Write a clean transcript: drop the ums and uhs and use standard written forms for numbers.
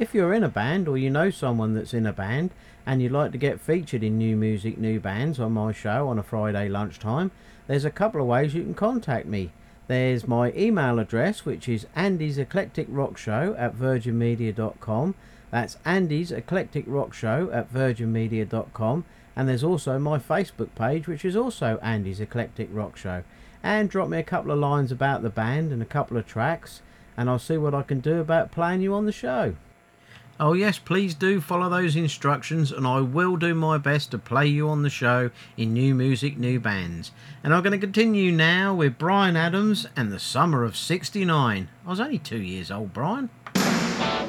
If you're in a band or you know someone that's in a band and you'd like to get featured in New Music New Bands on my show on a Friday lunchtime, there's a couple of ways you can contact me. There's my email address, which is andyseclecticrockshow@virginmedia.com. That's Andy's Eclectic Rock Show at virginmedia.com. And there's also my Facebook page, which is also Andy's Eclectic Rock Show. And drop me a couple of lines about the band and a couple of tracks, and I'll see what I can do about playing you on the show. Oh yes, please do follow those instructions, and I will do my best to play you on the show in New Music New Bands. And I'm going to continue now with Bryan Adams and the Summer of '69. I was only 2 years old, Bryan.